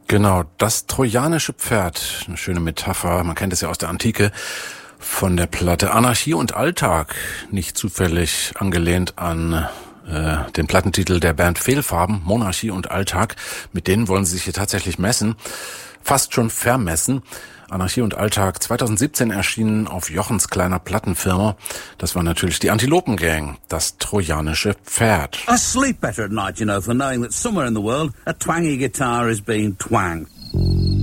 Genau, das trojanische Pferd, eine schöne Metapher, man kennt es ja aus der Antike, von der Platte Anarchie und Alltag, nicht zufällig angelehnt an den Plattentitel der Band Fehlfarben, Monarchie und Alltag. Mit denen wollen sie sich hier tatsächlich messen, fast schon vermessen. Anarchie und Alltag 2017 erschienen auf Jochens kleiner Plattenfirma. Das war natürlich die Antilopen Gang, das trojanische Pferd. I sleep better at night, for knowing that somewhere in the world a twangy guitar is being twanged.